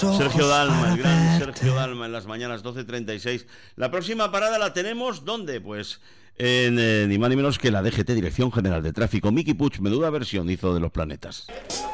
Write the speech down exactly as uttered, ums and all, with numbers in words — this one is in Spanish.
Sergio Dalma, el gran Sergio Dalma en las mañanas doce treinta y seis. La próxima parada la tenemos, ¿dónde? Pues en eh, ni más ni menos que la D G T, Dirección General de Tráfico. Miki Puig, menuda versión hizo de Los Planetas.